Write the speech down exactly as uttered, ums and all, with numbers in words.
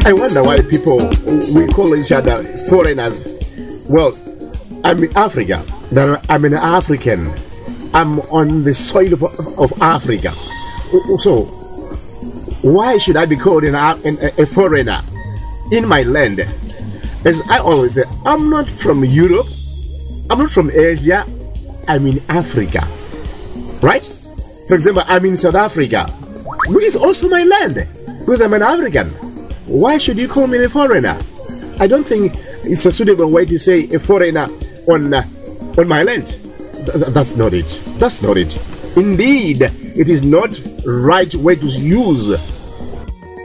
I wonder why people we call each other foreigners. Well, I'm in Africa. Then I'm an African. I'm on the soil of, of Africa. So, why should I be called an, an, a foreigner in my land? As I always say, I'm not from Europe. I'm not from Asia. I'm in Africa. Right? For example, I'm in South Africa, which is also my land, because I'm an African. Why should you call me a foreigner? I don't think it's a suitable way to say a foreigner on uh, on my land. Th- that's not it. That's not it. Indeed, it is not right way to use